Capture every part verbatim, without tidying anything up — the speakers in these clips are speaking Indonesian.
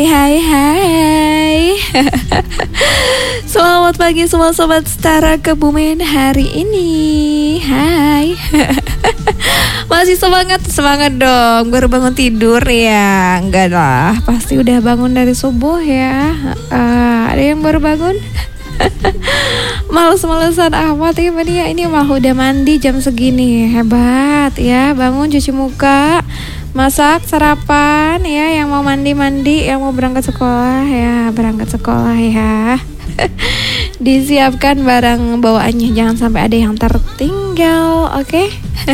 Hai hai Selamat pagi semua sobat Setara Kebumen hari ini. Hai Masih semangat? Semangat dong. Baru bangun tidur ya? Enggak lah, pasti udah bangun dari subuh ya. uh, Ada yang baru bangun? Males-malesan amat ya ya. Ini mah udah mandi jam segini. Hebat ya. Bangun cuci muka, masak, sarapan ya. Yang mau mandi-mandi, yang mau berangkat sekolah ya, berangkat sekolah ya. Disiapkan barang bawaannya, jangan sampai ada yang tertinggal. Oke okay?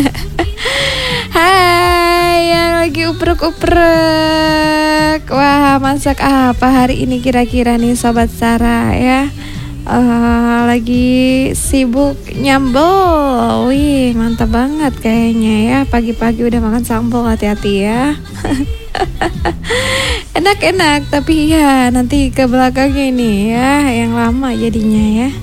Hai yang lagi uprek-uprek, wah masak apa hari ini kira-kira nih Sobat Sarah ya? Uh, lagi sibuk nyambel. Wih mantap banget kayaknya ya. Pagi-pagi udah makan sambal, hati-hati ya. Enak-enak, tapi ya nanti ke belakangnya ini ya, yang lama jadinya ya.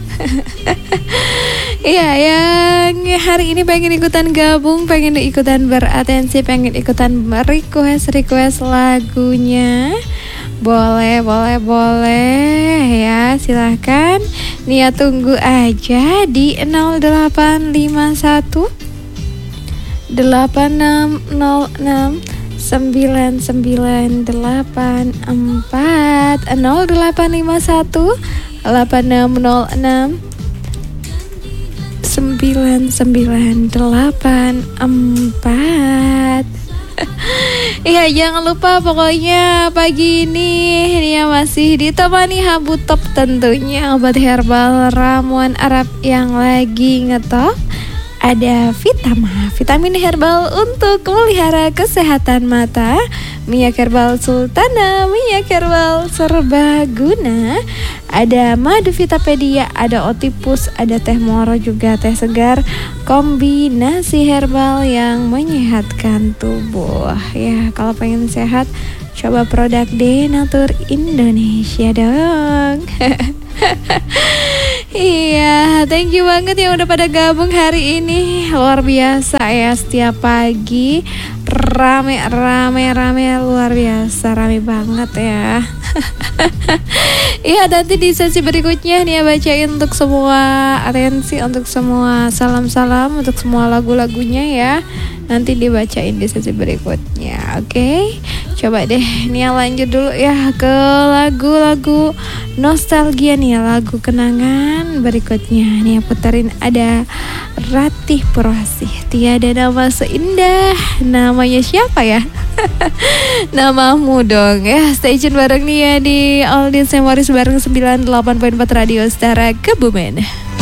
Iya, yang hari ini pengen ikutan gabung, pengen ikutan beratensi, pengen ikutan request-request lagunya, boleh, boleh, boleh ya, silahkan. Nia tunggu aja di nol delapan lima satu delapan enam nol enam sembilan sembilan delapan empat nol delapan lima satu delapan enam nol enam sembilan sembilan delapan empat. Iya, jangan lupa pokoknya pagi ini dia masih ditemani Habu Top, tentunya obat herbal ramuan Arab yang lagi ngetop. Ada Vitama, vitamin herbal untuk memelihara kesehatan mata. Minyak herbal Sultana, minyak herbal serbaguna. Ada madu Vitapedia, ada Otipus, ada teh moro, juga teh segar. Kombinasi herbal yang menyehatkan tubuh. Ya, kalau pengen sehat, coba produk Denatur Indonesia dong. Iya, thank you banget yang udah pada gabung hari ini. Luar biasa ya, setiap pagi rame rame rame luar biasa, rame banget ya. Iya, nanti di sesi berikutnya nih ya, bacain untuk semua atensi, untuk semua salam-salam, untuk semua lagu-lagunya ya. Nanti dibacain di sesi berikutnya. Oke, okay? Coba deh Nia lanjut dulu ya ke lagu-lagu nostalgia nih, lagu kenangan berikutnya. Nia puterin ada Ratih Purwasih, Tiada Nama Seindah. Namanya siapa ya? Namamu dong ya. Stay tune bareng Nia di All Dance Memories bareng sembilan puluh delapan koma empat Radio Setara Kebumen.